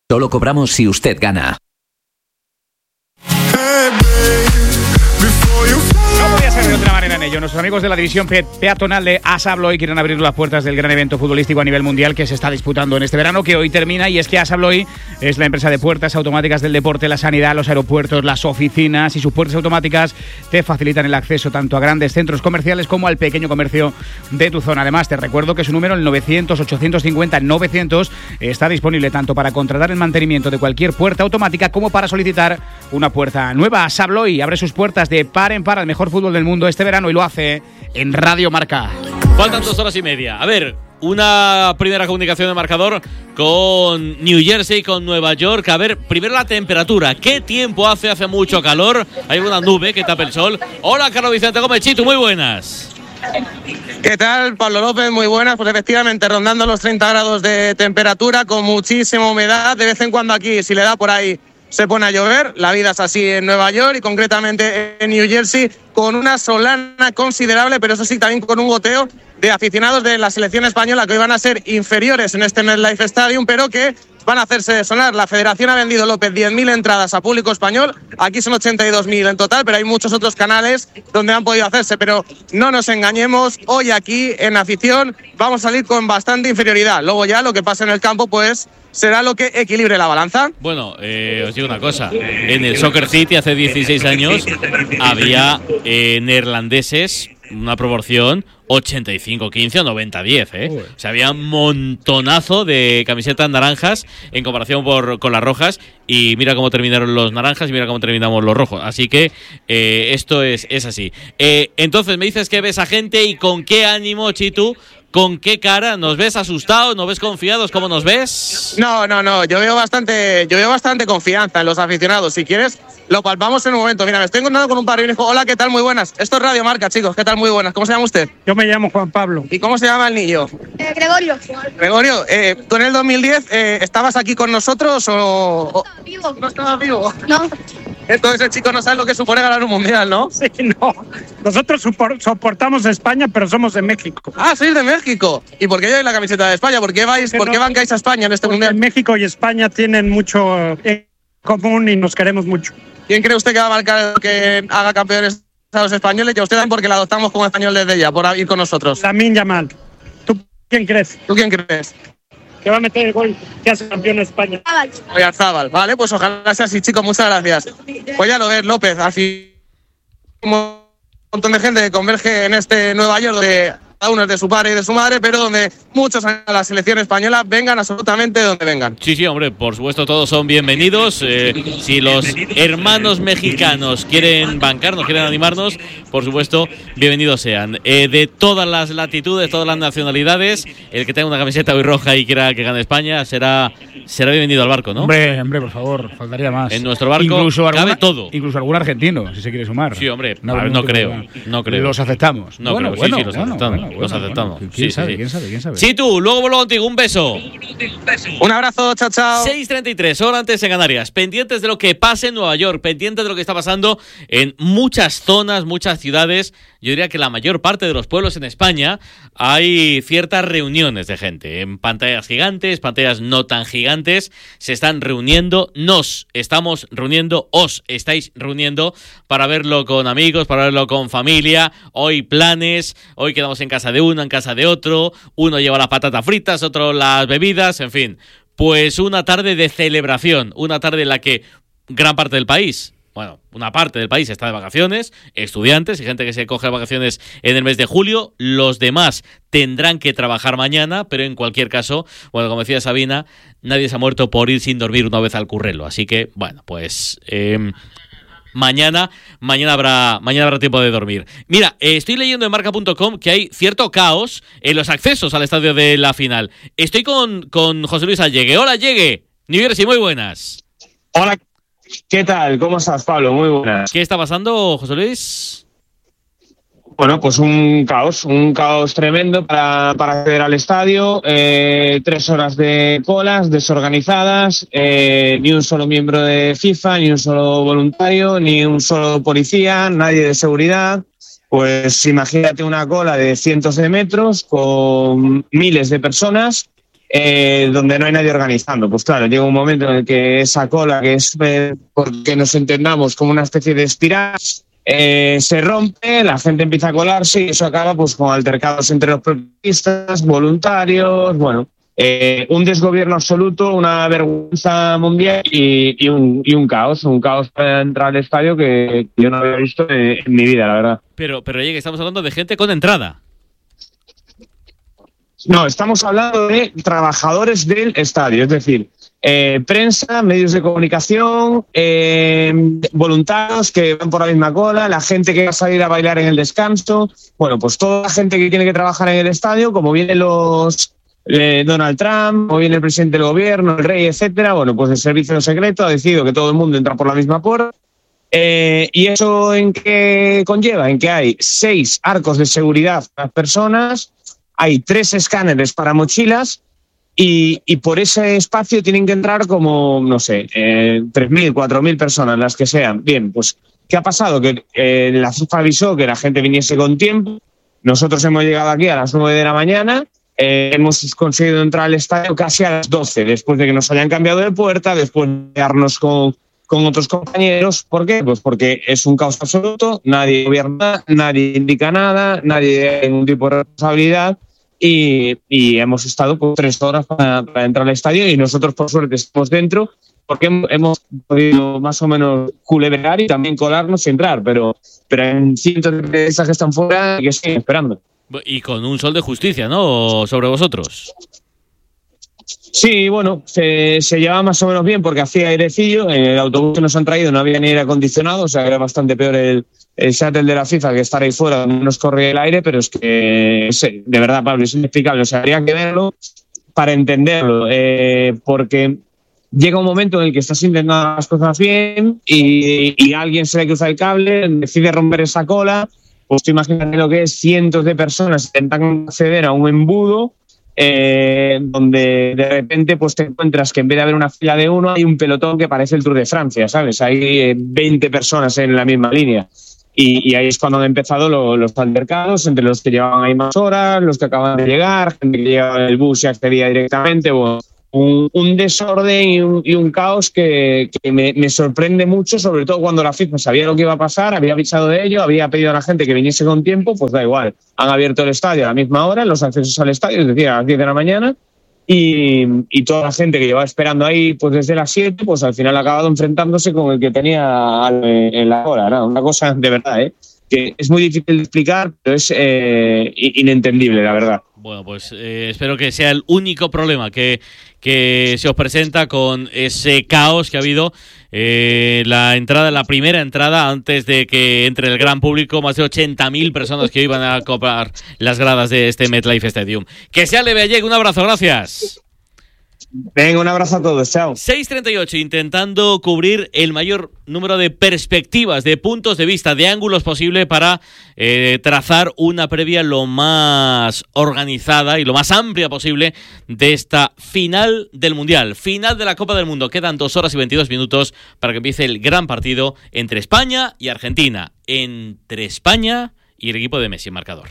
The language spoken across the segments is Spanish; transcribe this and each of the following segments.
Solo cobramos si usted gana. No podía ser de otra manera en ello. Nuestros amigos de la división peatonal de AS Abloy quieren abrir las puertas del gran evento futbolístico a nivel mundial que se está disputando en este verano, que hoy termina, y es que AS Abloy es la empresa de puertas automáticas del deporte, la sanidad, los aeropuertos, las oficinas, y sus puertas automáticas te facilitan el acceso tanto a grandes centros comerciales como al pequeño comercio de tu zona. Además, te recuerdo que su número, el 900-850-900, está disponible tanto para contratar el mantenimiento de cualquier puerta automática como para solicitar una puerta nueva. AS Abloy abre sus puertas de par en par al mejor fútbol del mundo este verano y lo hace en Radio Marca. Faltan 2 horas y media. A ver, una primera comunicación de marcador con New Jersey, con Nueva York. A ver, primero la temperatura. ¿Qué tiempo hace? Hace mucho calor. Hay una nube que tapa el sol. Hola, Carlos Vicente Gómez. Chitu, muy buenas. ¿Qué tal, Pablo López? Muy buenas. Pues efectivamente, rondando los 30 grados de temperatura, con muchísima humedad. De vez en cuando aquí, si le da por ahí, se pone a llover. La vida es así en Nueva York y concretamente en New Jersey, con una solana considerable, pero eso sí, también con un goteo de aficionados de la selección española que hoy van a ser inferiores en este MetLife Stadium, pero que van a hacerse sonar. La federación ha vendido, López, 10.000 entradas a público español. Aquí son 82.000 en total, pero hay muchos otros canales donde han podido hacerse. Pero no nos engañemos, hoy aquí en afición vamos a salir con bastante inferioridad. Luego ya lo que pasa en el campo, pues será lo que equilibre la balanza. Bueno, os digo una cosa. En el Soccer City hace 16 años había neerlandeses, una proporción 85-15 o 90-10, O sea, había un montonazo de camisetas naranjas en comparación con las rojas, y mira cómo terminaron los naranjas y mira cómo terminamos los rojos. Así que esto es así. Entonces me dices que ves a gente, y con qué ánimo, Chitu, con qué cara. ¿Nos ves asustados? ¿Nos ves confiados? ¿Cómo nos ves? No, yo veo bastante confianza en los aficionados. Si quieres, lo palpamos en un momento. Mira, me estoy encontrando con un padre y un hijo. Hola, ¿qué tal? Muy buenas. Esto es Radio Marca, chicos. ¿Qué tal? Muy buenas. ¿Cómo se llama usted? Yo me llamo Juan Pablo. ¿Y cómo se llama el niño? Gregorio. Gregorio, ¿tú en el 2010 estabas aquí con nosotros o...? Vivo. ¿No estabas vivo? No. Entonces el chico no sabe lo que supone ganar un mundial, ¿no? Sí, no. Nosotros soportamos a España, pero somos de México. Ah, sois de México. ¿Y por qué lleváis la camiseta de España? ¿Por qué bancáis a España en este mundial? México y España tienen mucho en común y nos queremos mucho. ¿Quién cree usted que va a marcar que haga campeones a los españoles? Y a usted también, porque la adoptamos como español desde ya, por ir con nosotros. Lamine Yamal. ¿Tú quién crees? ¿Tú quién crees? Que va a meter el gol que hace campeón de España. Oyarzabal. Vale, pues ojalá sea así, chicos. Muchas gracias. Pues ya lo ves, López. Así un montón de gente que converge en este Nueva York, donde cada uno es de su padre y de su madre, pero donde muchos a la selección española, vengan absolutamente donde vengan. Sí, hombre, por supuesto, todos son bienvenidos. Si los hermanos mexicanos quieren bancarnos, quieren animarnos, por supuesto, bienvenidos sean. De todas las latitudes, todas las nacionalidades, el que tenga una camiseta hoy roja y quiera que gane España será bienvenido al barco, ¿no? Hombre, por favor, faltaría más. En nuestro barco cabe todo. Incluso algún argentino, si se quiere sumar. Sí, hombre, no creo. Los aceptamos. No creo, sí, los aceptamos. Los aceptamos. ¿Quién sabe? Sí, tú, luego vuelvo contigo. Un beso. Un abrazo, chao, chao. 6:33, hora antes en Canarias. Pendientes de lo que pase en Nueva York, pendientes de lo que está pasando en muchas zonas, muchas ciudades. Yo diría que la mayor parte de los pueblos en España hay ciertas reuniones de gente. En pantallas gigantes, pantallas no tan gigantes, se están reuniendo. Nos estamos reuniendo, os estáis reuniendo para verlo con amigos, para verlo con familia. Hoy planes, hoy quedamos en casa de uno, en casa de otro. Uno lleva las patatas fritas, otro las bebidas, en fin. Pues una tarde de celebración, una tarde en la que gran parte del país... Bueno, una parte del país está de vacaciones, estudiantes y gente que se coge vacaciones en el mes de julio. Los demás tendrán que trabajar mañana, pero en cualquier caso, bueno, como decía Sabina, nadie se ha muerto por ir sin dormir una vez al currelo. Así que, bueno, pues mañana habrá tiempo de dormir. Mira, estoy leyendo en marca.com que hay cierto caos en los accesos al estadio de la final. Estoy con José Luis Allegue. Hola, Allegue. New Jersey, muy buenas. Hola. ¿Qué tal? ¿Cómo estás, Pablo? Muy buenas. ¿Qué está pasando, José Luis? Bueno, pues un caos tremendo para acceder al estadio. 3 horas de colas desorganizadas, ni un solo miembro de FIFA, ni un solo voluntario, ni un solo policía, nadie de seguridad. Pues imagínate una cola de cientos de metros con miles de personas donde no hay nadie organizando. Pues claro, llega un momento en el que esa cola, que es, porque nos entendamos, como una especie de espiral, se rompe, la gente empieza a colarse y eso acaba pues con altercados entre los propietarios, voluntarios, bueno, un desgobierno absoluto, una vergüenza mundial y un caos para entrar al estadio que yo no había visto en mi vida, la verdad. Pero oye, que estamos hablando de gente con entrada. No, estamos hablando de trabajadores del estadio, es decir, prensa, medios de comunicación, voluntarios que van por la misma cola, la gente que va a salir a bailar en el descanso, bueno, pues toda la gente que tiene que trabajar en el estadio, como vienen los Donald Trump, como viene el presidente del gobierno, el rey, etcétera, bueno, pues el servicio secreto ha decidido que todo el mundo entra por la misma puerta. ¿Y eso en qué conlleva? En que hay 6 arcos de seguridad para las personas, hay 3 escáneres para mochilas y por ese espacio tienen que entrar como, no sé, 3.000, 4.000 personas, las que sean. Bien, pues, ¿qué ha pasado? Que la FIFA avisó que la gente viniese con tiempo. Nosotros hemos llegado aquí a las 9 de la mañana, hemos conseguido entrar al estadio casi a las 12, después de que nos hayan cambiado de puerta, después de quedarnos con otros compañeros. ¿Por qué? Pues porque es un caos absoluto, nadie gobierna, nadie indica nada, nadie tiene ningún tipo de responsabilidad. Y hemos estado pues 3 horas para entrar al estadio y nosotros por suerte estamos dentro porque hemos podido más o menos culebrear y también colarnos y entrar, pero hay cientos de periodistas que están fuera y que siguen esperando. Y con un sol de justicia, ¿no?, sobre vosotros. Sí, bueno, se llevaba más o menos bien porque hacía airecillo. En el autobús que nos han traído no había ni aire acondicionado, o sea, era bastante peor el shuttle de la FIFA que estar ahí fuera donde nos corría el aire, pero es que, de verdad, Pablo, es inexplicable. O sea, habría que verlo para entenderlo, porque llega un momento en el que estás intentando las cosas bien y a alguien se le cruza el cable, decide romper esa cola. Pues tú imagínate lo que es cientos de personas intentan acceder a un embudo donde de repente pues te encuentras que en vez de haber una fila de 1 hay un pelotón que parece el Tour de Francia, ¿sabes? Hay 20 personas en la misma línea y ahí es cuando han empezado los altercados entre los que llevaban ahí más horas, los que acaban de llegar, gente que llegaba en el bus y accedía directamente. Bueno, un desorden y un caos que me sorprende mucho, sobre todo cuando la FIFA sabía lo que iba a pasar, había avisado de ello, había pedido a la gente que viniese con tiempo. Pues da igual, han abierto el estadio a la misma hora, los accesos al estadio, es decir, a las 10 de la mañana, y toda la gente que llevaba esperando ahí pues desde las 7, pues al final ha acabado enfrentándose con el que tenía en la hora, ¿no? Una cosa de verdad, que es muy difícil de explicar, pero es inentendible, la verdad. Bueno, pues espero que sea el único problema que se os presenta con ese caos que ha habido la primera entrada antes de que entre el gran público, más de 80.000 personas que iban a copar las gradas de este MetLife Stadium. Que sea leve, Alleg, un abrazo, gracias. Venga, un abrazo a todos, chao. 6:38, intentando cubrir el mayor número de perspectivas, de puntos de vista, de ángulos posible para trazar una previa lo más organizada y lo más amplia posible de esta final del Mundial, final de la Copa del Mundo. Quedan 2 horas y 22 minutos para que empiece el gran partido entre España y Argentina, entre España y el equipo de Messi en marcador.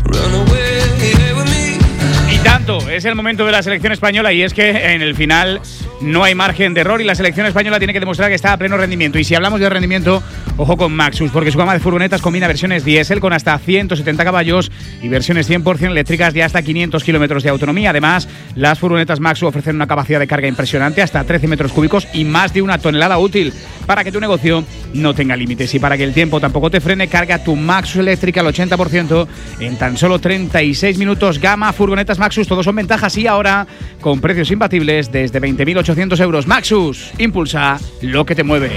Y tanto, es el momento de la selección española y es que en el final no hay margen de error y la selección española tiene que demostrar que está a pleno rendimiento. Y si hablamos de rendimiento, ojo con Maxus, porque su gama de furgonetas combina versiones diésel con hasta 170 caballos y versiones 100% eléctricas de hasta 500 kilómetros de autonomía. Además, las furgonetas Maxus ofrecen una capacidad de carga impresionante, hasta 13 metros cúbicos y más de 1 tonelada útil, para que tu negocio no tenga límites. Y para que el tiempo tampoco te frene, carga tu Maxus eléctrica al 80% en tan solo 36 minutos. Gama furgonetas Maxus, todos son ventajas y ahora con precios imbatibles desde 20.800 euros. Maxus, impulsa lo que te mueve.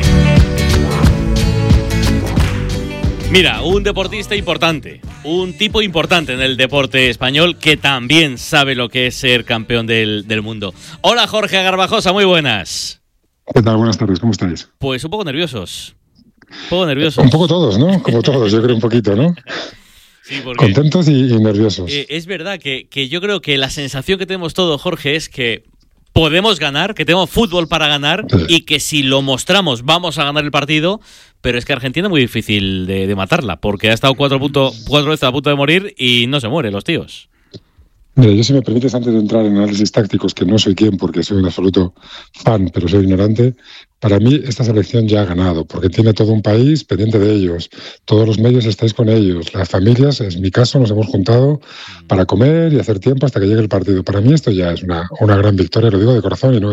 Mira, un deportista importante, un tipo importante en el deporte español que también sabe lo que es ser campeón del mundo. Hola, Jorge Garbajosa, muy buenas. ¿Qué tal? Buenas tardes, ¿cómo estáis? Pues un poco nerviosos. Un poco todos, ¿no? Como todos, yo creo un poquito, ¿no? Sí, porque contentos y nerviosos. Es verdad que yo creo que la sensación que tenemos todos, Jorge, es que podemos ganar, que tenemos fútbol para ganar, sí, y que si lo mostramos vamos a ganar el partido, pero es que Argentina es muy difícil de matarla, porque ha estado 4 veces a punto de morir y no se muere los tíos. Mira, yo si me permites, antes de entrar en análisis tácticos, que no soy quien porque soy un absoluto fan, pero soy ignorante, para mí esta selección ya ha ganado, porque tiene todo un país pendiente de ellos, todos los medios estáis con ellos, las familias, en mi caso, nos hemos juntado para comer y hacer tiempo hasta que llegue el partido. Para mí esto ya es una gran victoria, lo digo de corazón y no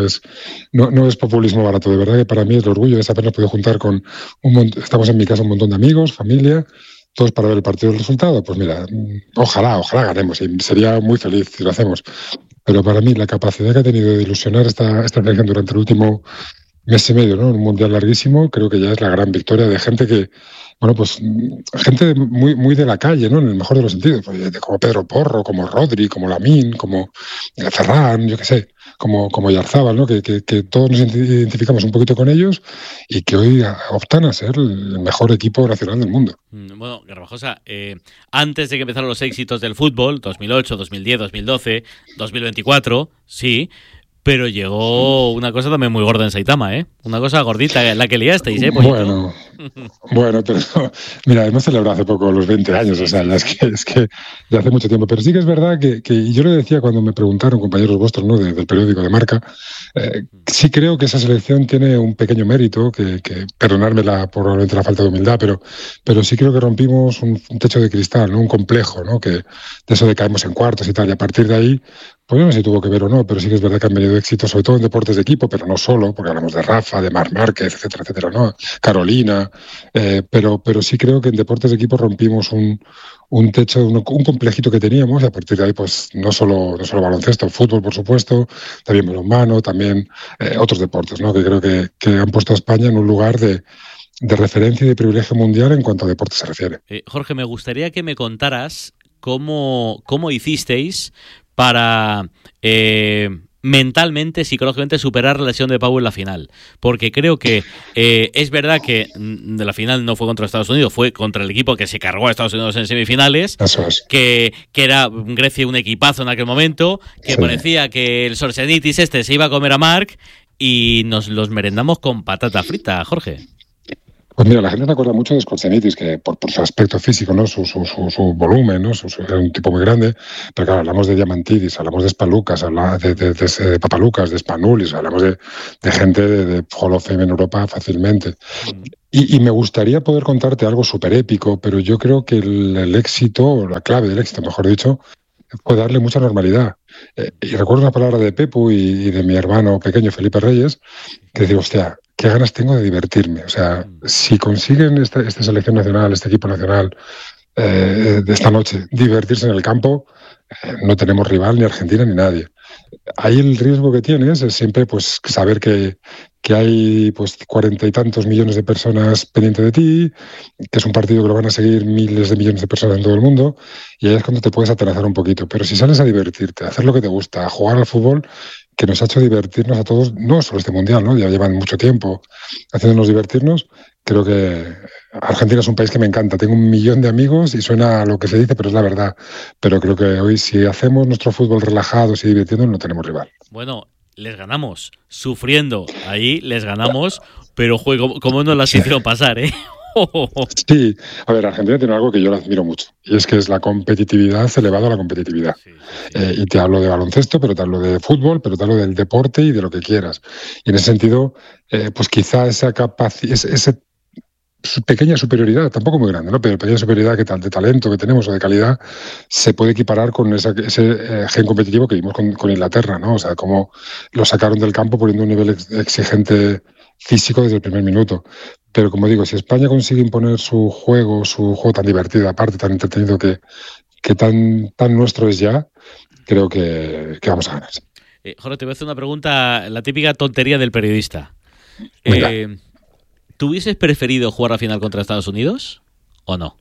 es populismo barato, de verdad que para mí es el orgullo de habernos podido juntar con estamos en mi casa un montón de amigos, familia, todos para ver el partido del resultado. Pues mira, ojalá ganemos y sería muy feliz si lo hacemos. Pero para mí la capacidad que ha tenido de ilusionar esta selección durante el último mes y medio, ¿no? Un mundial larguísimo, creo que ya es la gran victoria de gente que, bueno, pues gente muy de la calle, ¿no? En el mejor de los sentidos, pues, como Pedro Porro, como Rodri, como Lamín, como Ferran, yo qué sé, como Yarzábal, ¿no? Que todos nos identificamos un poquito con ellos y que hoy optan a ser el mejor equipo nacional del mundo. Bueno, Garbajosa, antes de que empezaran los éxitos del fútbol, 2008, 2010, 2012, 2024, sí, pero llegó una cosa también muy gorda en Saitama, ¿eh? Una cosa gordita, la que liasteis, ¿eh? Bueno, pero mira, hemos celebrado hace poco los 20 años, o sea, es que ya hace mucho tiempo. Pero sí que es verdad que y yo lo decía cuando me preguntaron compañeros vuestros, ¿no? Del periódico de Marca, sí creo que esa selección tiene un pequeño mérito, que perdonármela probablemente la falta de humildad, pero sí creo que rompimos un techo de cristal, ¿no? Un complejo, ¿no? Que de eso de caemos en cuartos y tal, y a partir de ahí, pues no sé si tuvo que ver o no, pero sí que es verdad que han venido éxitos, sobre todo en deportes de equipo, pero no solo, porque hablamos de Rafa, de Marc Márquez, etcétera, ¿no? Carolina, pero sí creo que en deportes de equipo rompimos un techo, un complejito que teníamos, y a partir de ahí, pues no solo baloncesto, fútbol, por supuesto, también balonmano, también otros deportes, ¿no? Que creo que han puesto a España en un lugar de referencia y de privilegio mundial en cuanto a deporte se refiere. Jorge, me gustaría que me contaras cómo hicisteis para mentalmente, psicológicamente superar la lesión de Pau en la final, porque creo que es verdad que de la final no fue contra Estados Unidos, fue contra el equipo que se cargó a Estados Unidos en semifinales. Eso es. que era Grecia un equipazo en aquel momento, que sí. Parecía que el Sorcenitis se iba a comer a Marc y nos los merendamos con patata frita, Jorge. Pues mira, la gente se acuerda mucho de Skolcenitis, que por su aspecto físico, ¿no? Su volumen, ¿no? Era un tipo muy grande, pero claro, hablamos de Diamantidis, hablamos de Spalukas, hablamos de Papalukas, de Spanulis, hablamos de gente de Hall of Fame en Europa fácilmente. Y me gustaría poder contarte algo súper épico, pero yo creo que el éxito, la clave del éxito, mejor dicho, fue darle mucha normalidad. Y recuerdo una palabra de Pepu y de mi hermano pequeño, Felipe Reyes, que decía, hostia, qué ganas tengo de divertirme. O sea, si consiguen esta selección nacional, este equipo nacional de esta noche, divertirse en el campo, no tenemos rival, ni Argentina, ni nadie. Ahí el riesgo que tienes es siempre pues saber que hay pues 40 y tantos millones de personas pendientes de ti, que es un partido que lo van a seguir miles de millones de personas en todo el mundo, y ahí es cuando te puedes atenazar un poquito. Pero si sales a divertirte, a hacer lo que te gusta, a jugar al fútbol, que nos ha hecho divertirnos a todos, no solo este mundial, ¿no? Ya llevan mucho tiempo haciéndonos divertirnos. Creo que Argentina es un país que me encanta. Tengo 1 millón de amigos y suena a lo que se dice, pero es la verdad. Pero creo que hoy, si hacemos nuestro fútbol relajados y divirtiéndonos, no tenemos rival. Bueno, les ganamos sufriendo. Ahí les ganamos, pero juego, ¿cómo nos las hicieron pasar, eh? Sí, a ver, Argentina tiene algo que yo le admiro mucho, y es que es la competitividad elevada a la competitividad. Sí. Y te hablo de baloncesto, pero te hablo de fútbol, pero te hablo del deporte y de lo que quieras. Y en ese sentido, pues quizá esa capacidad, esa pequeña superioridad, tampoco muy grande, ¿no? Pero pequeña superioridad de talento que tenemos o de calidad se puede equiparar con ese gen competitivo que vimos con Inglaterra, ¿no? O sea, cómo lo sacaron del campo poniendo un nivel exigente físico desde el primer minuto. Pero como digo, si España consigue imponer su juego tan divertido, aparte tan entretenido que tan nuestro es ya, creo que vamos a ganar. Jorge, te voy a hacer una pregunta, la típica tontería del periodista. ¿Tú hubieses preferido jugar la final contra Estados Unidos o no?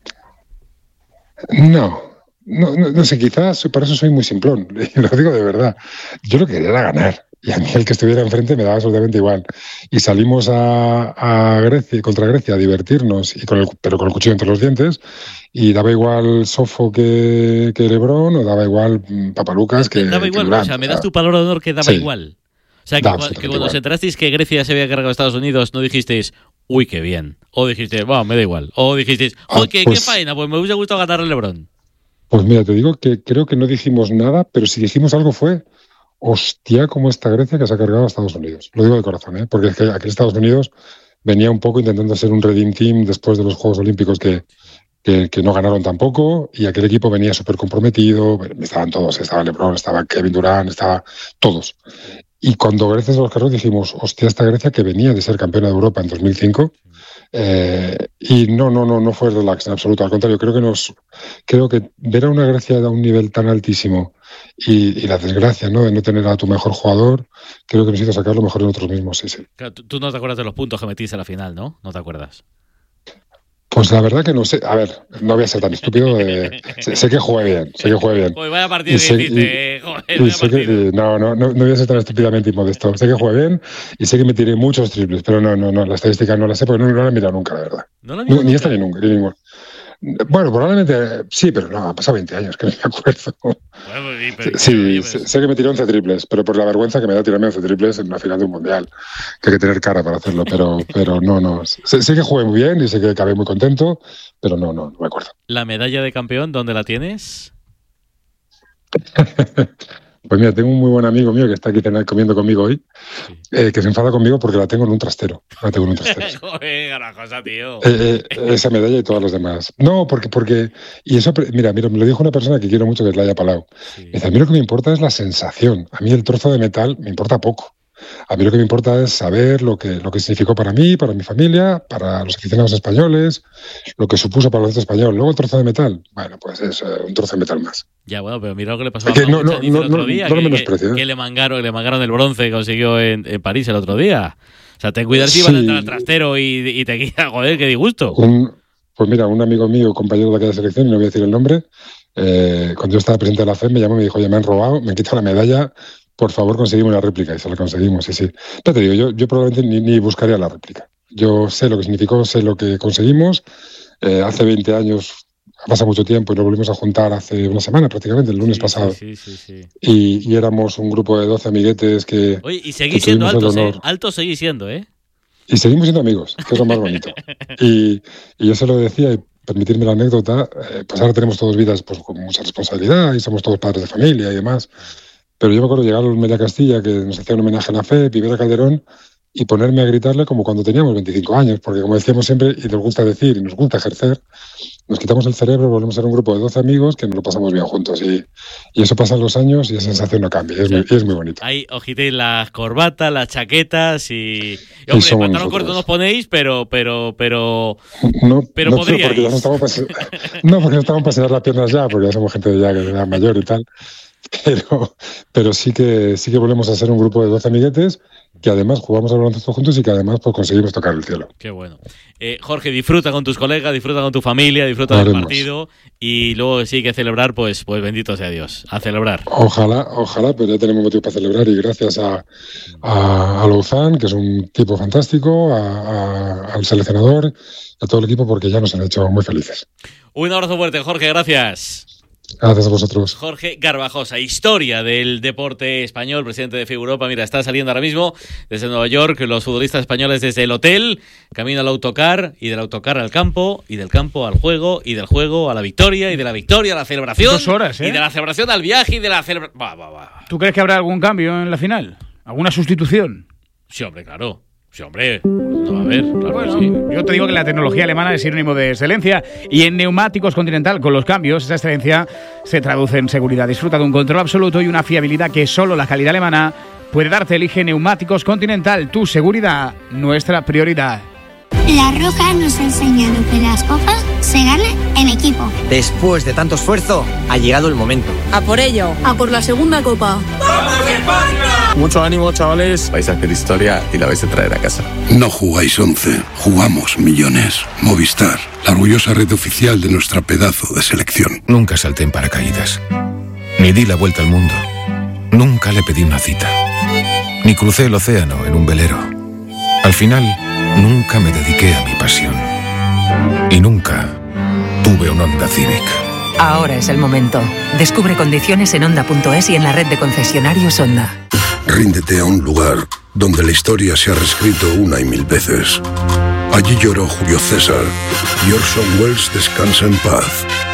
No sé, quizás para eso soy muy simplón, lo digo de verdad. Yo lo que quería era ganar. Y a mí el que estuviera enfrente me daba absolutamente igual. Y salimos a Grecia, contra Grecia, a divertirnos, pero con el cuchillo entre los dientes, y daba igual Sofo que LeBron, o daba igual Papalukas que daba igual, Durant. O sea, me das tu palabra de honor que daba igual. O sea, que cuando os enterasteis que Grecia se había cargado a Estados Unidos, no dijisteis, uy, qué bien. O dijisteis, bueno, me da igual. O dijisteis, qué faena, pues me hubiese gustado ganar a LeBron. Pues mira, te digo que creo que no dijimos nada, pero si dijimos algo fue, hostia, como esta Grecia que se ha cargado a Estados Unidos. Lo digo de corazón, porque es que aquí Estados Unidos venía un poco intentando ser un Redeem Team después de los Juegos Olímpicos que no ganaron tampoco, y aquel equipo venía súper comprometido, estaban todos, estaba LeBron, estaba Kevin Durant, estaba todos. Y cuando Grecia se los cargó dijimos, hostia, esta Grecia que venía de ser campeona de Europa en 2005, y no fue relax en absoluto, al contrario, creo que ver a una Grecia a un nivel tan altísimo y la desgracia, ¿no?, de no tener a tu mejor jugador, creo que nos hizo sacar lo mejor de nosotros mismos, sí. Claro, tú no te acuerdas de los puntos que metiste a la final, ¿no? No te acuerdas. Pues la verdad que no sé. A ver, no voy a ser tan estúpido. Sé que jugué bien. Pues vaya partido que hiciste. No voy a ser tan estúpidamente inmodesto. Sé que jugué bien y sé que me tiré muchos triples, pero no, la estadística no la sé porque no la he mirado nunca, la verdad. ¿No la he mirado ni esta ni nunca, ni ninguna. Bueno, probablemente sí, pero no, ha pasado 20 años, que no me acuerdo. Bueno, sé que me tiré 11 triples, pero por la vergüenza que me da tirarme 11 triples en una final de un mundial, que hay que tener cara para hacerlo, pero no. Sé que jugué muy bien y sé que acabé muy contento, pero no me acuerdo. ¿La medalla de campeón dónde la tienes? Pues mira, tengo un muy buen amigo mío que está aquí comiendo conmigo hoy, que se enfada conmigo porque la tengo en un trastero. Joder, garajosa, tío. Esa medalla y todas las demás. No, porque y eso, mira, me lo dijo una persona que quiero mucho, que es Laia Palau. Sí. Dice, a mí lo que me importa es la sensación. A mí el trozo de metal me importa poco. A mí lo que me importa es saber lo que significó para mí, para mi familia, para los aficionados españoles, lo que supuso para el baloncesto español. Luego el trozo de metal, bueno, pues es un trozo de metal más. Ya, bueno, pero mira lo que le pasó a el otro día, que le mangaron el bronce que consiguió en París el otro día. O sea, ten cuidado si van a entrar al trastero y te quita, joder, qué disgusto. Pues mira, un amigo mío, compañero de aquella selección, y no voy a decir el nombre, cuando yo estaba presidente de la FED, me llamó y me dijo, oye, me han robado, me han quitado la medalla, por favor, conseguimos una réplica, y se la conseguimos, sí. Pero te digo, yo probablemente ni buscaría la réplica. Yo sé lo que significó, sé lo que conseguimos. Hace 20 años, ha pasado mucho tiempo, y nos volvimos a juntar hace una semana prácticamente, el lunes pasado. Sí. Y éramos un grupo de 12 amiguetes que... Oye, y seguís siendo altos, Altos seguís siendo, Y seguimos siendo amigos, que es lo más bonito. Y yo se lo decía, y permitirme la anécdota, pues ahora tenemos todos vidas pues, con mucha responsabilidad y somos todos padres de familia y demás. Pero yo me acuerdo llegar al Media Castilla, que nos hacía un homenaje a la FEP, Viver a Calderón, y ponerme a gritarle como cuando teníamos 25 años, porque como decíamos siempre, y nos gusta decir, y nos gusta ejercer, nos quitamos el cerebro, volvemos a ser un grupo de 12 amigos que nos lo pasamos bien juntos. Y eso pasan los años y esa sensación no cambia, es muy bonito. Ahí ojitéis las corbatas, las chaquetas y hombre, pantalón corto nos ponéis, pero no, podríais. Porque ya no estamos porque no estamos para enseñar las piernas ya, porque ya somos gente ya que es mayor y tal. Pero sí que volvemos a ser un grupo de 12 amiguetes que además jugamos al baloncesto juntos y que además pues conseguimos tocar el cielo. Qué bueno. Jorge, disfruta con tus colegas, disfruta con tu familia, disfruta del partido y luego sí hay que celebrar, pues bendito sea Dios, a celebrar. Ojalá, pero ya tenemos motivo para celebrar y gracias a Louzán, que es un tipo fantástico, al seleccionador, a todo el equipo, porque ya nos han hecho muy felices. Un abrazo fuerte, Jorge, gracias. Gracias a vosotros. Jorge Garbajosa, historia del deporte español, presidente de FIBA Europa. Mira, está saliendo ahora mismo desde Nueva York los futbolistas españoles desde el hotel, camino al autocar y del autocar al campo y del campo al juego y del juego a la victoria y de la victoria a la celebración. 2 horas, y de la celebración al viaje y de la celebración... ¿Tú crees que habrá algún cambio en la final? ¿Alguna sustitución? Sí, hombre, claro. Sí, hombre, no va a haber, claro. Bueno, sí. Yo te digo que la tecnología alemana es sinónimo de excelencia y en Neumáticos Continental, con los cambios, esa excelencia se traduce en seguridad. Disfruta de un control absoluto y una fiabilidad que solo la calidad alemana puede darte. Elige Neumáticos Continental, tu seguridad, nuestra prioridad. La Roja nos ha enseñado que las cosas se ganan en equipo. Después de tanto esfuerzo, ha llegado el momento. A por ello, a por la segunda copa. ¡Vamos España! Mucho ánimo, chavales. Vais a hacer historia y la vais a traer a casa. No jugáis 11, jugamos millones. Movistar, la orgullosa red oficial de nuestra pedazo de selección. Nunca salté en paracaídas, ni di la vuelta al mundo. Nunca le pedí una cita, ni crucé el océano en un velero. Al final, nunca me dediqué a mi pasión. Y nunca tuve un Honda Civic. Ahora es el momento. Descubre condiciones en Honda.es y en la red de concesionarios Honda. Ríndete a un lugar donde la historia se ha reescrito una y mil veces. Allí lloró Julio César y Orson Welles descansa en paz.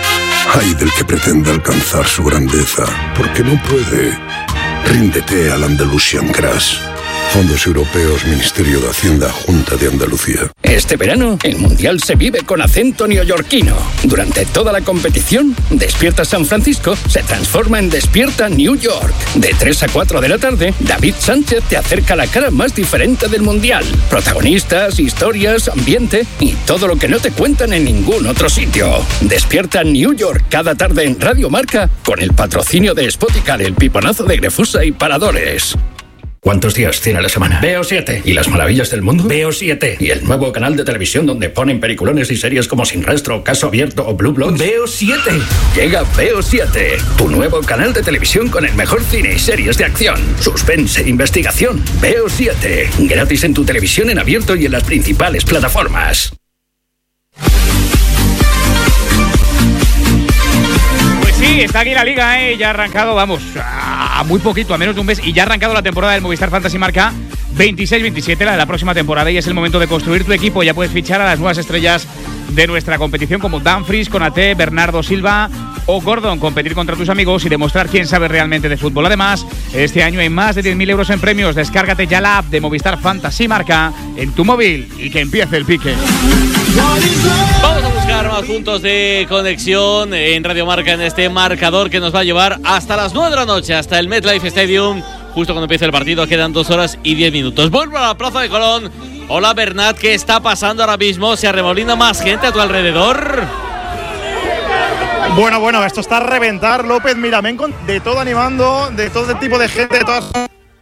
Ay del que pretenda alcanzar su grandeza, porque no puede. Ríndete al Andalusian Crash. Fondos Europeos, Ministerio de Hacienda, Junta de Andalucía. Este verano, el Mundial se vive con acento neoyorquino. Durante toda la competición, Despierta San Francisco se transforma en Despierta New York. De 3 a 4 de la tarde, David Sánchez te acerca la cara más diferente del Mundial. Protagonistas, historias, ambiente y todo lo que no te cuentan en ningún otro sitio. Despierta New York cada tarde en Radio Marca con el patrocinio de Spoticar, el piponazo de Grefusa y Paradores. ¿Cuántos días tiene la semana? Veo 7. ¿Y las maravillas del mundo? Veo 7. ¿Y el nuevo canal de televisión donde ponen peliculones y series como Sin Rastro, Caso Abierto o Blue Bloods? Veo 7. Llega Veo 7, tu nuevo canal de televisión con el mejor cine y series de acción, suspense e investigación. Veo 7. Gratis en tu televisión en abierto y en las principales plataformas. Sí, está aquí la Liga, ya ha arrancado, vamos, a muy poquito, a menos de un mes, y ya ha arrancado la temporada del Movistar Fantasy Marca 26-27, la de la próxima temporada, y es el momento de construir tu equipo. Ya puedes fichar a las nuevas estrellas de nuestra competición como Dumfries, Konaté, Bernardo Silva o Gordon, competir contra tus amigos y demostrar quién sabe realmente de fútbol. Además, este año hay más de 10.000 euros en premios. Descárgate ya la app de Movistar Fantasy Marca en tu móvil y que empiece el pique. Vamos a buscar más puntos de conexión en Radio Marca en este marcador que nos va a llevar hasta las 9 de la noche, hasta el MetLife Stadium. Justo cuando empiece el partido quedan 2 horas y 10 minutos. Vuelvo a la Plaza de Colón. Hola Bernat, ¿qué está pasando ahora mismo? ¿Se arremolina más gente a tu alrededor? Bueno, esto está a reventar, López. Mira, de todo animando, de todo tipo de gente, de todas...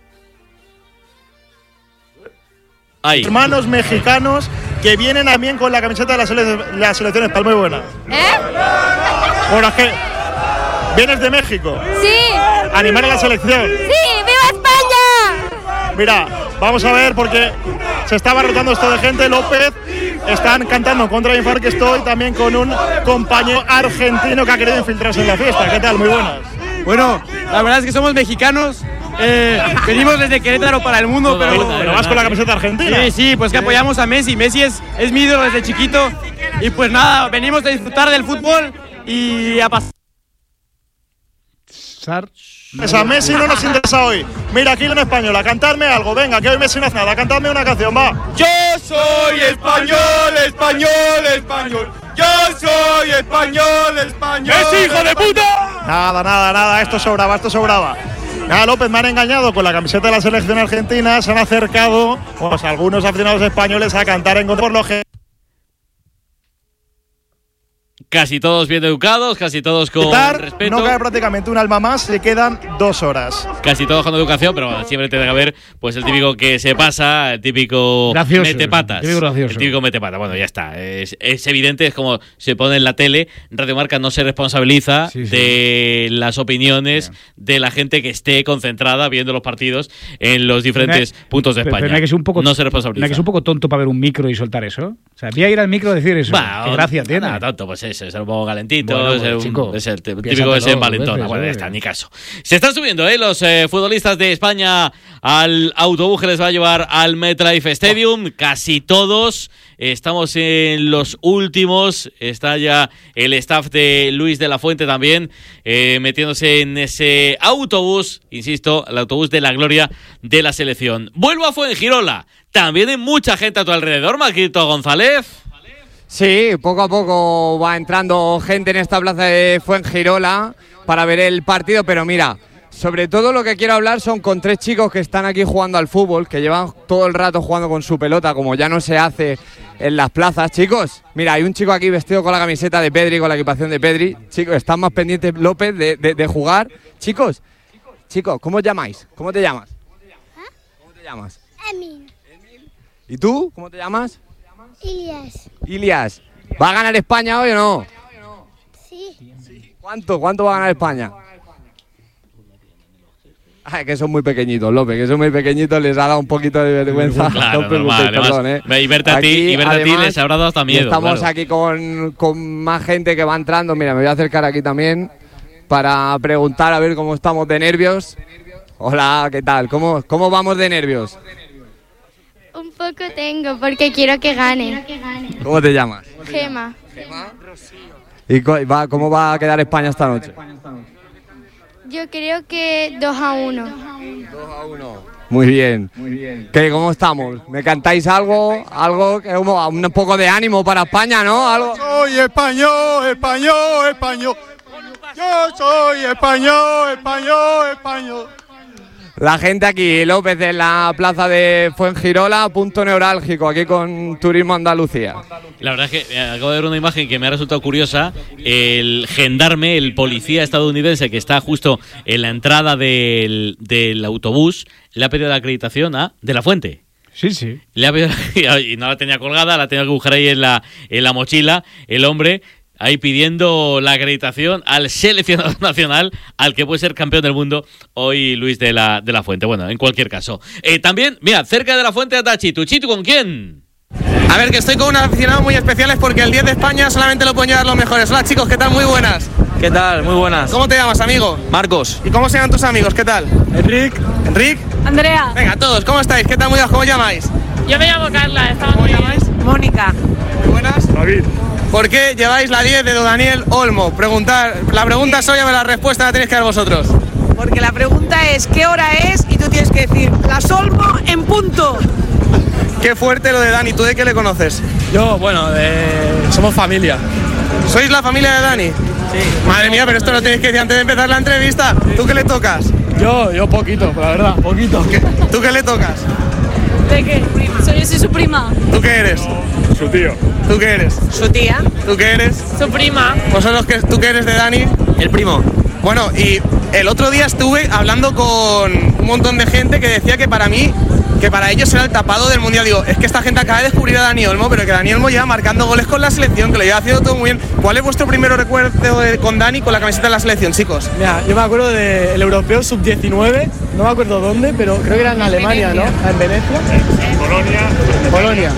Ahí. Hermanos mexicanos que vienen también con la camiseta de la selección española. Muy buena. Bueno, es que vienes de México. Sí. Animar a la selección. Sí, ¡viva España! Mira, vamos a ver porque se está abarrotando esto de gente. López, están cantando contra Infar, que estoy también con un compañero argentino que ha querido infiltrarse en la fiesta. ¿Qué tal? Muy buenas. Bueno, la verdad es que somos mexicanos. Venimos desde Querétaro para el mundo, pero vas con la camiseta argentina. Sí, pues que apoyamos a Messi. Messi es mi ídolo desde chiquito. Y pues nada, venimos a disfrutar del fútbol y a pasar. A Messi no nos interesa hoy. Mira, aquí en española, cantarme algo. Venga, que hoy Messi no hace nada. Cantadme una canción, va. Yo soy español. Yo soy español. ¡Es hijo de puta! Nada. Esto sobraba. Nada, López, me han engañado con la camiseta de la selección argentina. Se han acercado pues, algunos aficionados españoles a cantar en contra por lo que... Casi todos bien educados, casi todos con respeto. No cae prácticamente un alma más, le quedan 2 horas. Casi todos con educación, pero bueno, siempre tiene que haber pues el típico que se pasa, el típico gracioso, metepatas. El típico metepatas. Bueno, ya está. Es evidente, es como se pone en la tele. Radio Marca no se responsabiliza de las opiniones de la gente que esté concentrada viendo los partidos en los diferentes puntos de España. Pero hay que ser un poco, no se responsabiliza. Hay que ser un poco tonto para ver un micro y soltar eso. O sea, voy a ir al micro a decir eso. ¿Qué gracia tiene? Nada, tonto, pues eso. Es un poco calentito, bueno, es el típico que se envalentona. Bueno, ya está, ni caso. Se están subiendo los futbolistas de España al autobús que les va a llevar al MetLife Stadium. Casi todos. Estamos en los últimos. Está ya el staff de Luis de la Fuente también metiéndose en ese autobús. Insisto, el autobús de la gloria de la selección. Vuelvo a Fuengirola. También hay mucha gente a tu alrededor, Marquito González. Sí, poco a poco va entrando gente en esta plaza de Fuengirola para ver el partido, pero mira, sobre todo lo que quiero hablar son con 3 chicos que están aquí jugando al fútbol, que llevan todo el rato jugando con su pelota, como ya no se hace en las plazas. Chicos, mira, hay un chico aquí vestido con la camiseta de Pedri, con la equipación de Pedri. Chicos, están más pendientes, López, de jugar. Chicos, ¿cómo os llamáis? ¿Cómo te llamas? ¿Cómo te llamas? Emil. ¿Y tú? ¿Cómo te llamas? Ilias. ¿Va a ganar España hoy o no? Sí. ¿Cuánto va a ganar España? Ay, que son muy pequeñitos, López, que son muy pequeñitos, les ha dado un poquito de vergüenza. Claro, no preguntéis, perdón, Y verte a ti les habrá dado hasta miedo. Estamos aquí con más gente que va entrando. Mira, me voy a acercar aquí también para preguntar a ver cómo estamos de nervios. Hola, ¿qué tal? ¿Cómo vamos de nervios? Un poco tengo, porque quiero que gane. ¿Cómo te llamas? Gema. ¿Y cómo va a quedar España esta noche? Yo creo que 2-1. 2-1. Muy bien. ¿Cómo estamos? ¿Me cantáis algo? Algo que un poco de ánimo para España, ¿no? ¿Algo? Soy español, español, español. Yo soy español, español, español. La gente aquí, López, en la plaza de Fuengirola, punto neurálgico, aquí con Turismo Andalucía. La verdad es que acabo de ver una imagen que me ha resultado curiosa. El gendarme, el policía estadounidense que está justo en la entrada del autobús, le ha pedido la acreditación a De la Fuente. Sí. Le ha pedido, y no la tenía colgada, la tenía que buscar ahí en la mochila. El hombre ahí pidiendo la acreditación al seleccionador nacional, al que puede ser campeón del mundo hoy, Luis de la Fuente. Bueno, en cualquier caso. También, mira, cerca de la Fuente está Chitu. ¿Chitu con quién? A ver, que estoy con unos aficionados muy especiales porque el 10 de España solamente lo pueden llevar los mejores. Hola chicos, ¿qué tal? Muy buenas. ¿Qué tal? Muy buenas. ¿Cómo te llamas, amigo? Marcos. ¿Y cómo se llaman tus amigos? ¿Qué tal? Enric. Andrea. Venga, todos, ¿cómo estáis? ¿Qué tal? Muy buenas, ¿cómo os llamáis? Yo me llamo Carla. ¿Cómo os llamáis? Mónica. Muy buenas. David. ¿Por qué lleváis la 10 de don Daniel Olmo? La pregunta es obvia, pero la respuesta la tenéis que dar vosotros. Porque la pregunta es ¿qué hora es? Y tú tienes que decir las Olmo en punto. Qué fuerte lo de Dani, ¿tú de qué le conoces? Yo, bueno, somos familia. ¿Sois la familia de Dani? Sí. Madre mía, pero esto lo tenéis que decir antes de empezar la entrevista. ¿Tú qué le tocas? Yo poquito, la verdad, poquito. ¿Tú qué le tocas? ¿De qué? Yo soy su prima. ¿Tú qué eres? Su tío. ¿Tú qué eres? Su tía. ¿Tú qué eres? Su prima. ¿Tú qué eres de Dani? El primo. Bueno, y el otro día estuve hablando con un montón de gente que decía que para ellos era el tapado del Mundial. Digo, es que esta gente acaba de descubrir a Dani Olmo, pero que Dani Olmo lleva marcando goles con la selección, que lo lleva haciendo todo muy bien. ¿Cuál es vuestro primer recuerdo con Dani con la camiseta de la selección, chicos? Mira, yo me acuerdo del europeo sub-19, no me acuerdo dónde, pero creo que era en Alemania, ¿no? En Venecia. En Polonia.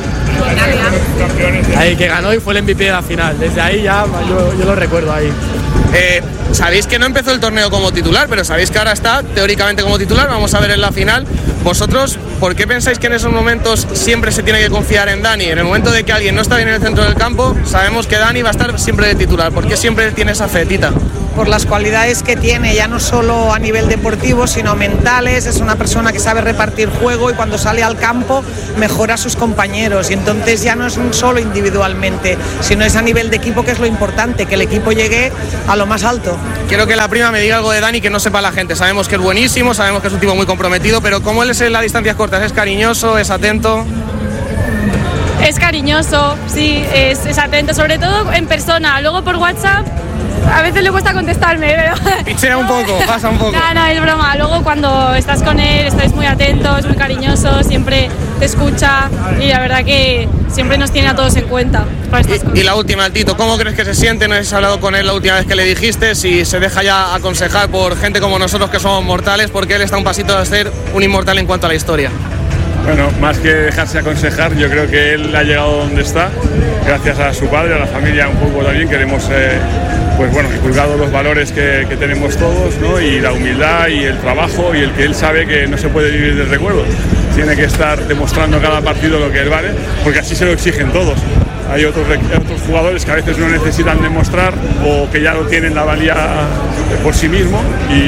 Ahí que ganó y fue el MVP de la final. Desde ahí ya yo lo recuerdo ahí. Sabéis que no empezó el torneo como titular, pero sabéis que ahora está teóricamente como titular. Vamos a ver en la final. Vosotros, ¿por qué pensáis que en esos momentos siempre se tiene que confiar en Dani? En el momento de que alguien no está bien en el centro del campo, sabemos que Dani va a estar siempre de titular. ¿Por qué siempre tiene esa fe, Tita? Por las cualidades que tiene, ya no solo a nivel deportivo, sino mentales. Es una persona que sabe repartir juego y cuando sale al campo mejora a sus compañeros. Y entonces ya no es solo individualmente, sino es a nivel de equipo, que es lo importante, que el equipo llegue a lo más alto. Quiero que la prima me diga algo de Dani que no sepa la gente. Sabemos que es buenísimo, sabemos que es un tipo muy comprometido, pero ¿cómo él es en las distancias cortas? ¿Es cariñoso? ¿Es atento? Es cariñoso, sí, es atento, sobre todo en persona. Luego por WhatsApp a veces le cuesta contestarme, pero... Pichea un poco, pasa un poco. No, es broma. Luego cuando estás con él, estáis muy atentos, es muy cariñoso, siempre te escucha y la verdad que siempre nos tiene a todos en cuenta para estas cosas. Y la última, Tito, ¿cómo crees que se siente? ¿No has hablado con él la última vez que le dijiste? Si se deja ya aconsejar por gente como nosotros que somos mortales, porque él está un pasito de ser un inmortal en cuanto a la historia. Bueno, más que dejarse aconsejar, yo creo que él ha llegado donde está, gracias a su padre, a la familia un poco también, que hemos inculcado los valores que tenemos todos, ¿no? Y la humildad y el trabajo y el que él sabe que no se puede vivir del recuerdo. Tiene que estar demostrando cada partido lo que él vale, porque así se lo exigen todos. Hay otros jugadores que a veces no necesitan demostrar o que ya lo tienen la valía por sí mismo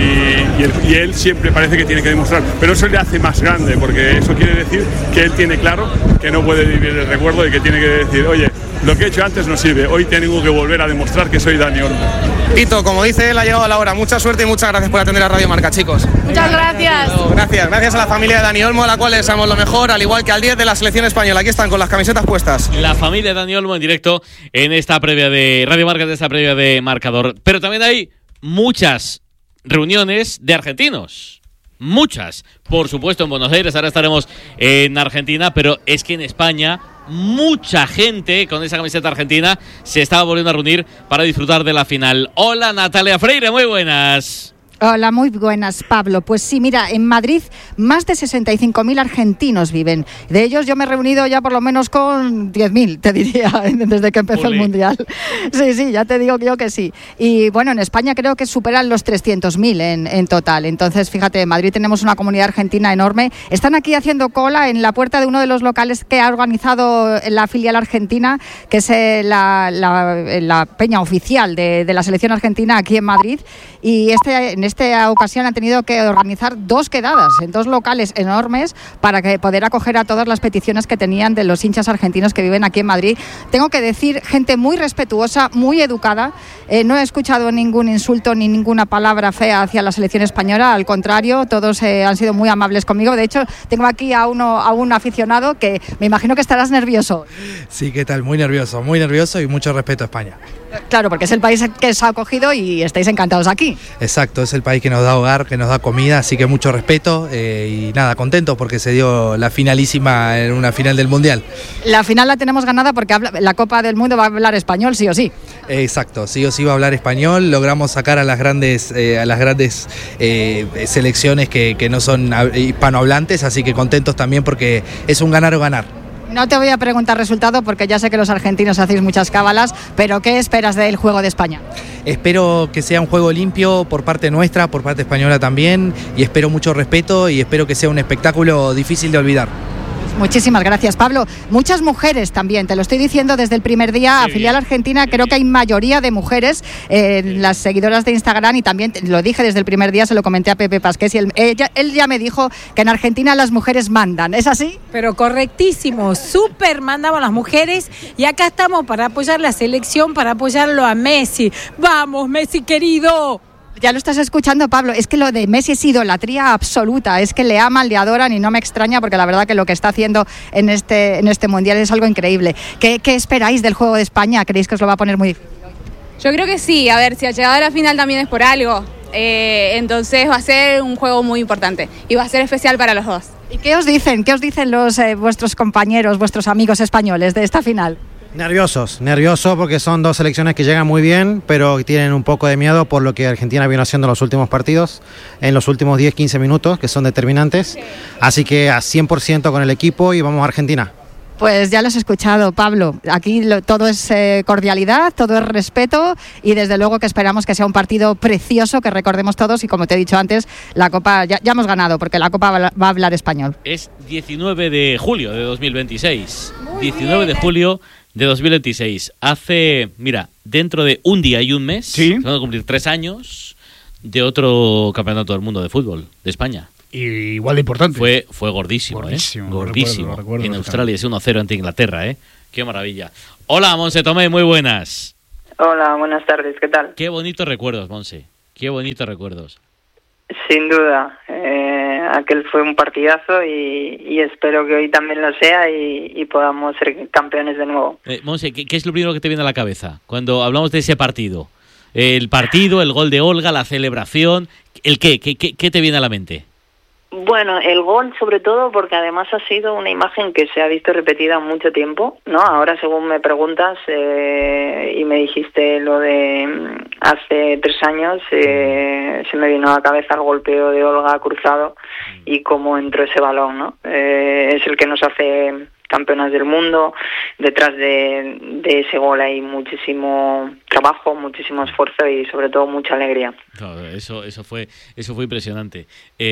y él siempre parece que tiene que demostrar. Pero eso le hace más grande, porque eso quiere decir que él tiene claro que no puede vivir el recuerdo y que tiene que decir, oye, lo que he hecho antes no sirve, hoy tengo que volver a demostrar que soy Dani Olmo. Tito, como dice él, ha llegado la hora. Mucha suerte y muchas gracias por atender a Radio Marca, chicos. Muchas gracias. Gracias a la familia de Dani Olmo, a la cual le deseamos lo mejor, al igual que al 10 de la selección española. Aquí están con las camisetas puestas. La familia de Dani Olmo en directo en esta previa de Radio Marca, en esta previa de Marcador. Pero también hay muchas reuniones de argentinos. Muchas. Por supuesto en Buenos Aires, ahora estaremos en Argentina, pero es que en España mucha gente con esa camiseta argentina se estaba volviendo a reunir para disfrutar de la final. Hola Natalia Freire, muy buenas. Hola, muy buenas, Pablo. Pues sí, mira, en Madrid más de 65.000 argentinos viven. De ellos yo me he reunido ya por lo menos con 10.000, te diría, desde que empezó el Mundial. Sí, ya te digo yo que sí. Y bueno, en España creo que superan los 300.000 en total. Entonces, fíjate, en Madrid tenemos una comunidad argentina enorme. Están aquí haciendo cola en la puerta de uno de los locales que ha organizado la filial argentina, que es la peña oficial de la selección argentina aquí en Madrid. Y en esta ocasión han tenido que organizar 2 quedadas en 2 locales enormes para poder acoger a todas las peticiones que tenían de los hinchas argentinos que viven aquí en Madrid. Tengo que decir, gente muy respetuosa, muy educada. No he escuchado ningún insulto ni ninguna palabra fea hacia la selección española. Al contrario, todos han sido muy amables conmigo. De hecho, tengo aquí a un aficionado que me imagino que estarás nervioso. Sí, ¿qué tal? Muy nervioso y mucho respeto a España. Claro, porque es el país que os ha acogido y estáis encantados aquí. Exacto, es el país que nos da hogar, que nos da comida, así que mucho respeto y nada, contento porque se dio la finalísima en una final del Mundial. La final la tenemos ganada porque la Copa del Mundo va a hablar español, sí o sí. Exacto, sí o sí va a hablar español. Logramos sacar a las grandes selecciones que no son hispanohablantes, así que contentos también porque es un ganar o ganar. No te voy a preguntar resultado porque ya sé que los argentinos hacéis muchas cábalas, pero ¿qué esperas del juego de España? Espero que sea un juego limpio por parte nuestra, por parte española también, y espero mucho respeto y espero que sea un espectáculo difícil de olvidar. Muchísimas gracias, Pablo. Muchas mujeres también, te lo estoy diciendo desde el primer día. A filial argentina creo que hay mayoría de mujeres, las seguidoras de Instagram, y también lo dije desde el primer día, se lo comenté a Pepe Pasqués y él ya me dijo que en Argentina las mujeres mandan. ¿Es así? Pero correctísimo, súper mandamos las mujeres y acá estamos para apoyar la selección, para apoyarlo a Messi. ¡Vamos, Messi querido! Ya lo estás escuchando, Pablo, es que lo de Messi es idolatría absoluta, es que le aman, le adoran y no me extraña porque la verdad que lo que está haciendo en este Mundial es algo increíble. ¿Qué esperáis del juego de España? ¿Creéis que os lo va a poner muy difícil? Yo creo que sí, a ver, si ha llegado a la final también es por algo, entonces va a ser un juego muy importante y va a ser especial para los dos. ¿Y qué os dicen vuestros compañeros, vuestros amigos españoles de esta final? Nerviosos porque son 2 selecciones que llegan muy bien, pero tienen un poco de miedo por lo que Argentina vino haciendo en los últimos partidos, en los últimos 10-15 minutos, que son determinantes. Así que a 100% con el equipo y vamos a Argentina. Pues ya lo has escuchado, Pablo. Aquí todo es cordialidad, todo es respeto y desde luego que esperamos que sea un partido precioso, que recordemos todos y como te he dicho antes, la Copa ya hemos ganado porque la Copa va a hablar español. Es 19 de julio de 2026. 19 de julio de 2026. Hace, mira, dentro de un día y un mes, se van a cumplir 3 años de otro campeonato del mundo de fútbol de España. Y igual de importante. Fue gordísimo. Gordísimo. Lo recuerdo en Australia es 1-0 ante Inglaterra, Qué maravilla. Hola, Monse Tomé, muy buenas. Hola, buenas tardes, ¿qué tal? Qué bonitos recuerdos, Monse. Qué bonitos recuerdos. Sin duda, aquel fue un partidazo y espero que hoy también lo sea y podamos ser campeones de nuevo. Monse, ¿qué es lo primero que te viene a la cabeza cuando hablamos de ese partido? El partido, el gol de Olga, la celebración, ¿el qué? ¿Qué te viene a la mente? Bueno, el gol sobre todo porque además ha sido una imagen que se ha visto repetida mucho tiempo, ¿no? Ahora según me preguntas y me dijiste lo de hace 3 años, se me vino a la cabeza el golpeo de Olga cruzado y cómo entró ese balón, ¿no? Es el que nos hace campeonas del mundo. Detrás de ese gol hay muchísimo trabajo, muchísimo esfuerzo y sobre todo mucha alegría. Claro, eso fue impresionante.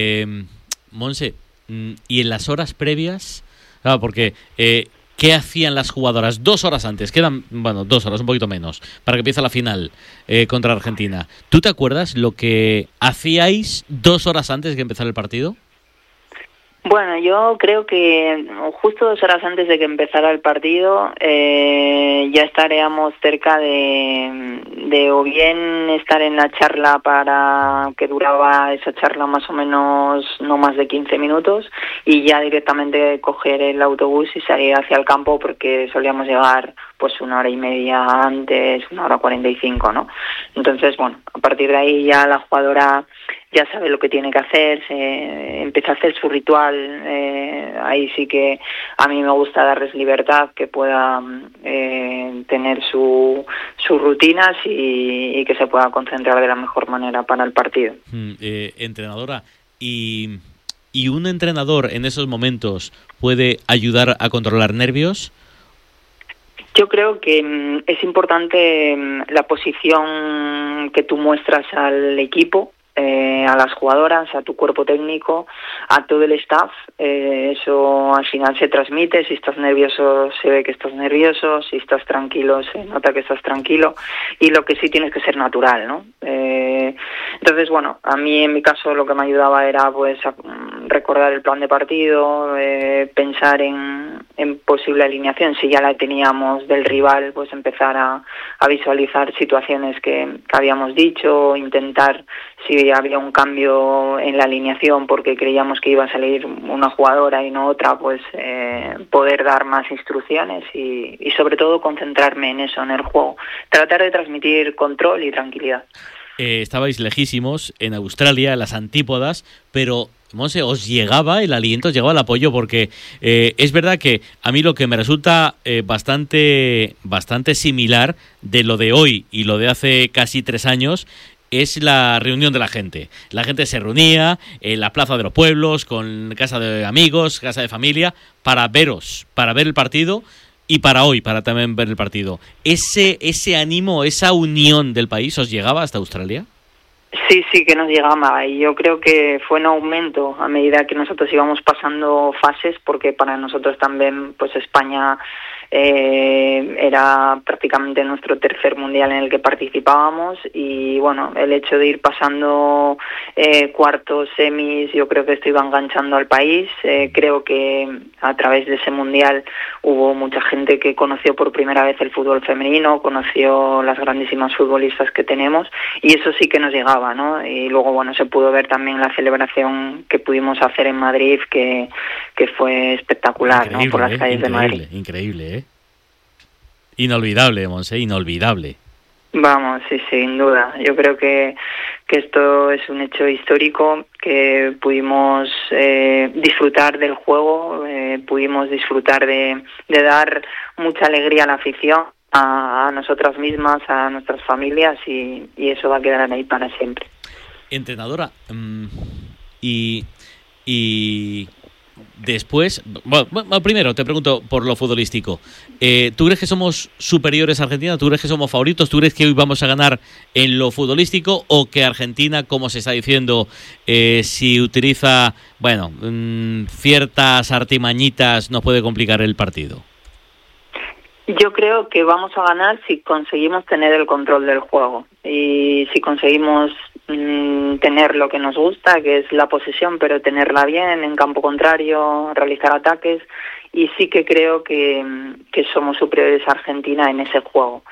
Monse, y en las horas previas, claro, porque ¿qué hacían las jugadoras 2 horas antes? Quedan, 2 horas, un poquito menos, para que empiece la final contra Argentina. ¿Tú te acuerdas lo que hacíais 2 horas antes de que empezara el partido? Bueno, yo creo que justo 2 horas antes de que empezara el partido ya estaríamos cerca de o bien estar en la charla para que duraba esa charla más o menos no más de 15 minutos y ya directamente coger el autobús y salir hacia el campo porque solíamos llegar pues 1 hora y media antes, 1 hora 45, ¿no? Entonces, bueno, a partir de ahí ya la jugadora ya sabe lo que tiene que hacer, empieza a hacer su ritual. Ahí sí que a mí me gusta darles libertad, que puedan tener sus rutinas y que se pueda concentrar de la mejor manera para el partido. Entrenadora, ¿y un entrenador en esos momentos puede ayudar a controlar nervios? Yo creo que es importante la posición que tú muestras al equipo, a las jugadoras, a tu cuerpo técnico, a todo el staff. Eso al final se transmite. Si estás nervioso, se ve que estás nervioso. Si estás tranquilo, se nota que estás tranquilo. Y lo que sí tienes que ser natural, ¿no? Entonces, bueno, a mí en mi caso lo que me ayudaba era pues recordar el plan de partido, pensar en posible alineación. Si ya la teníamos del rival, pues empezar a visualizar situaciones que habíamos dicho, intentar, si había un cambio en la alineación porque creíamos que iba a salir una jugadora y no otra, pues poder dar más instrucciones y sobre todo concentrarme en eso, en el juego. Tratar de transmitir control y tranquilidad. Estabais lejísimos en Australia, en las antípodas, pero Monse, os llegaba el aliento, os llegaba el apoyo, porque es verdad que a mí lo que me resulta bastante similar de lo de hoy y lo de hace casi 3 años es la reunión de la gente. La gente se reunía en la plaza de los pueblos, con casa de amigos, casa de familia, para veros, para ver el partido y para hoy, para también ver el partido. ¿Ese ánimo, esa unión del país os llegaba hasta Australia? Sí, que nos llegaba, y yo creo que fue en aumento a medida que nosotros íbamos pasando fases, porque para nosotros también pues España era prácticamente nuestro tercer mundial en el que participábamos, y bueno, el hecho de ir pasando cuartos, semis, yo creo que esto iba enganchando al país. Creo que a través de ese mundial hubo mucha gente que conoció por primera vez el fútbol femenino, conoció las grandísimas futbolistas que tenemos, y eso sí que nos llegaba, ¿no? Y luego, bueno, se pudo ver también la celebración que pudimos hacer en Madrid, que fue espectacular, increíble, ¿no? Por las calles de Madrid. Increíble, ¿eh? Inolvidable, Monse, inolvidable. Vamos, sí, sin duda. Yo creo que esto es un hecho histórico, que pudimos disfrutar del juego, pudimos disfrutar de dar mucha alegría a la afición, a nosotras mismas, a nuestras familias, y eso va a quedar ahí para siempre. Entrenadora, y después, bueno, primero te pregunto por lo futbolístico. ¿Tú crees que somos superiores a Argentina? ¿Tú crees que somos favoritos? ¿Tú crees que hoy vamos a ganar en lo futbolístico, o que Argentina, como se está diciendo, si utiliza, bueno, ciertas artimañitas, nos puede complicar el partido? Yo creo que vamos a ganar si conseguimos tener el control del juego y si conseguimos tener lo que nos gusta, que es la posesión, pero tenerla bien en campo contrario, realizar ataques, y sí que creo que somos superiores a Argentina en ese juego.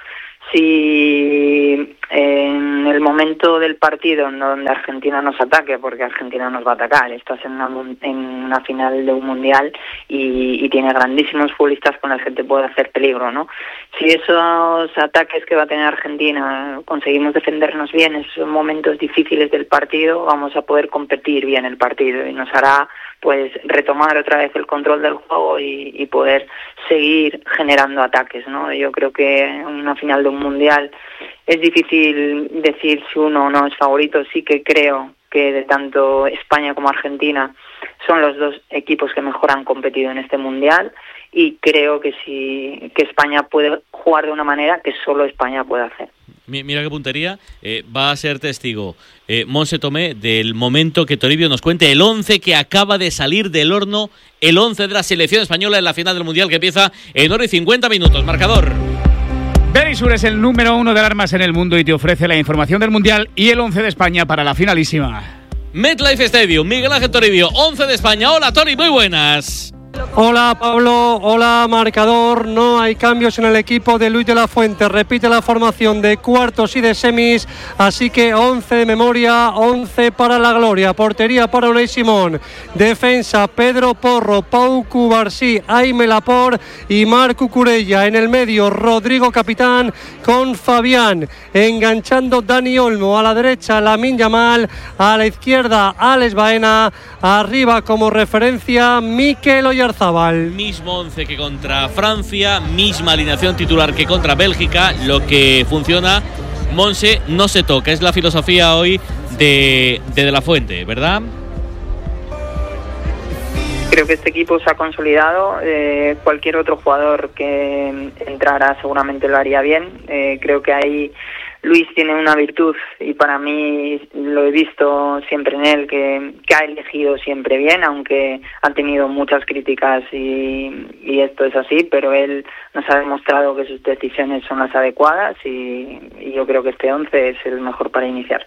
Si en el momento del partido en donde Argentina nos ataque, porque Argentina nos va a atacar, estás en una final de un mundial y tiene grandísimos futbolistas con los que te puede hacer peligro, ¿no? Si esos ataques que va a tener Argentina conseguimos defendernos bien en esos momentos difíciles del partido, vamos a poder competir bien el partido, y nos hará pues retomar otra vez el control del juego y poder seguir generando ataques, ¿no? Yo creo que en una final de un mundial es difícil decir si uno o no es favorito. Sí que creo que de tanto España como Argentina son los dos equipos que mejor han competido en este mundial, y creo que España puede jugar de una manera que solo España puede hacer. Mira qué puntería. Va a ser testigo Monse Tomé del momento que Toribio nos cuente el 11 que acaba de salir del horno, el 11 de la selección española en la final del Mundial, que empieza en hora y 50 minutos. Marcador. Verisur es el número 1 de alarmas en el mundo y te ofrece la información del Mundial y el 11 de España para la finalísima. MetLife Stadium, Miguel Ángel Toribio, 11 de España. Hola, Tori, muy buenas. Hola Pablo, hola marcador, no hay cambios en el equipo de Luis de la Fuente, repite la formación de cuartos y de semis, así que 11 de memoria, 11 para la gloria, portería para Unai Simón, defensa Pedro Porro, Pau Cubarsí, Aime Laporte y Marc Cucurella, en el medio Rodrigo capitán con Fabián, enganchando Dani Olmo, a la derecha Lamine Yamal, a la izquierda Alex Baena, arriba como referencia Mikel Oyarzabal. Mismo 11 que contra Francia, misma alineación titular que contra Bélgica. Lo que funciona, Monse, no se toca. Es la filosofía hoy de la Fuente, ¿verdad? Creo que este equipo se ha consolidado. Cualquier otro jugador que entrara seguramente lo haría bien. Creo que ahí Luis tiene una virtud y para mí lo he visto siempre en él, que ha elegido siempre bien, aunque ha tenido muchas críticas y esto es así, pero él nos ha demostrado que sus decisiones son las adecuadas y yo creo que este 11 es el mejor para iniciar.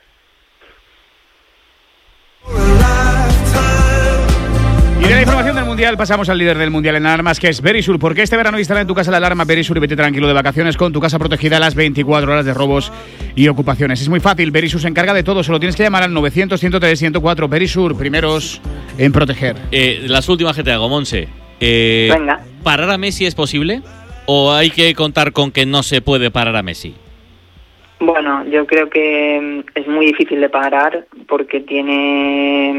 Y de la información del Mundial pasamos al líder del Mundial en alarmas, que es Verisur. Porque este verano instala en tu casa la alarma Verisur y vete tranquilo de vacaciones con tu casa protegida a las 24 horas de robos y ocupaciones. Es muy fácil, Verisur se encarga de todo, solo tienes que llamar al 900-103-104. Verisur, primeros en proteger. Las últimas que te hago, Monse. Venga. ¿Parar a Messi es posible? ¿O hay que contar con que no se puede parar a Messi? Bueno, yo creo que es muy difícil de parar porque tiene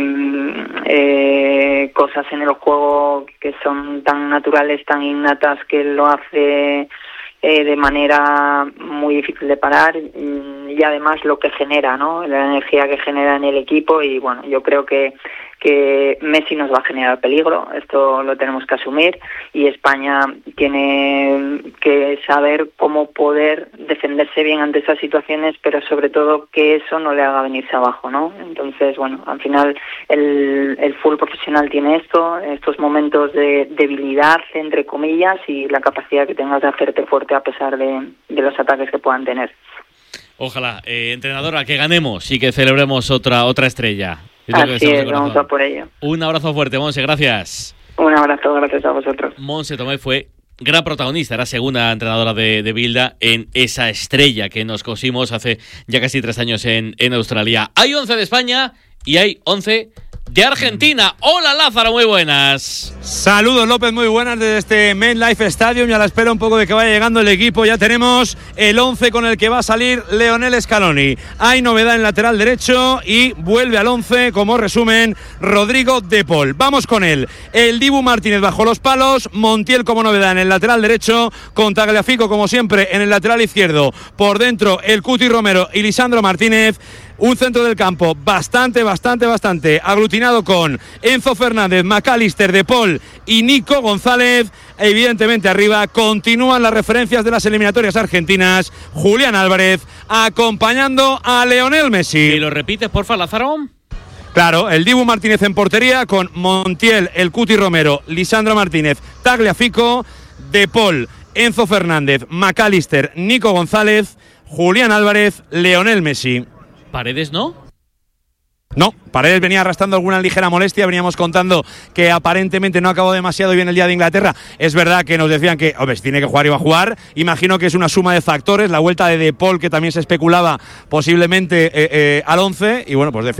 cosas en el juego que son tan naturales, tan innatas, que lo hace de manera muy difícil de parar, y además lo que genera, ¿no? La energía que genera en el equipo. Y bueno, yo creo que Messi nos va a generar peligro, esto lo tenemos que asumir, y España tiene que saber cómo poder defenderse bien ante esas situaciones, pero sobre todo que eso no le haga venirse abajo, ¿no? Entonces, bueno, al final el fútbol profesional tiene estos momentos de debilidad, entre comillas, y la capacidad que tengas de hacerte fuerte a pesar de los ataques que puedan tener. Ojalá, entrenadora, que ganemos y que celebremos otra estrella. Así es, vamos a por ello. Un abrazo fuerte, Monse, gracias. Un abrazo, gracias a vosotros. Monse Tomé fue gran protagonista, era segunda entrenadora de Bilda en esa estrella que nos cosimos hace ya casi 3 años en Australia. Hay 11 de España y hay 11 de Argentina. Hola Lázaro, muy buenas. Saludos López, muy buenas desde este MetLife Stadium y a la espera un poco de que vaya llegando el equipo. Ya tenemos el 11 con el que va a salir Lionel Scaloni. Hay novedad en lateral derecho y vuelve al 11 como resumen Rodrigo de Paul. Vamos con él. El Dibu Martínez bajo los palos, Montiel como novedad en el lateral derecho, con Tagliafico como siempre en el lateral izquierdo. Por dentro el Cuti Romero y Lisandro Martínez. Un centro del campo bastante aglutinado con Enzo Fernández, McAllister, De Paul y Nico González. Evidentemente arriba continúan las referencias de las eliminatorias argentinas. Julián Álvarez acompañando a Lionel Messi. ¿Y lo repites, porfa, Lázaro? Claro, el Dibu Martínez en portería con Montiel, el Cuti Romero, Lisandro Martínez, Tagliafico, De Paul, Enzo Fernández, McAllister, Nico González, Julián Álvarez, Lionel Messi. ¿Paredes no? No, Paredes venía arrastrando alguna ligera molestia. Veníamos contando que aparentemente no acabó demasiado bien el día de Inglaterra. Es verdad que nos decían que, hombre, si tiene que jugar, iba a jugar. Imagino que es una suma de factores. La vuelta de Paul, que también se especulaba posiblemente al 11. Y bueno, pues